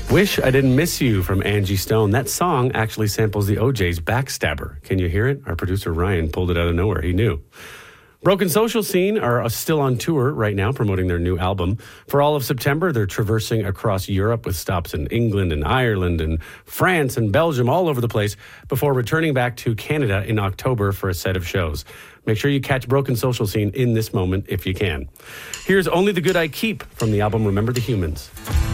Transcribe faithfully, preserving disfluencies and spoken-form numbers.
Wish I Didn't Miss You from Angie Stone. That song actually samples the O J's Backstabber. Can you hear it? Our producer Ryan pulled it out of nowhere. He knew. Broken Social Scene are still on tour right now promoting their new album. For all of September, they're traversing across Europe with stops in England and Ireland and France and Belgium, all over the place, before returning back to Canada in October for a set of shows. Make sure you catch Broken Social Scene in this moment if you can. Here's Only the Good I Keep from the album Remember the Humans.